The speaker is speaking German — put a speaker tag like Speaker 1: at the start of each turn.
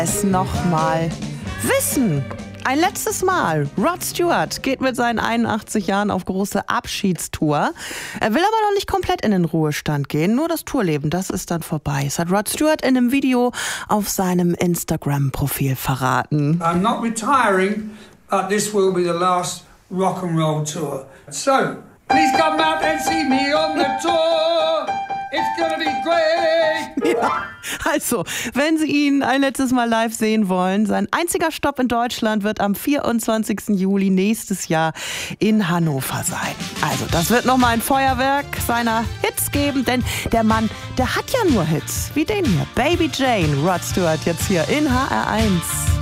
Speaker 1: Es nochmal wissen. Ein letztes Mal. Rod Stewart geht mit seinen 81 Jahren auf große Abschiedstour. Er will aber noch nicht komplett in den Ruhestand gehen. Nur das Tourleben, das ist dann vorbei. Das hat Rod Stewart in einem Video auf seinem Instagram-Profil verraten.
Speaker 2: I'm not retiring, but this will be the last rock and roll tour. So, please come out and see me on the tour. It's gonna be great.
Speaker 1: Ja, also, wenn Sie ihn ein letztes Mal live sehen wollen, sein einziger Stopp in Deutschland wird am 24. Juli nächstes Jahr in Hannover sein. Also, das wird nochmal ein Feuerwerk seiner Hits geben, denn der Mann, der hat ja nur Hits, wie den hier. Baby Jane, Rod Stewart jetzt hier in HR1.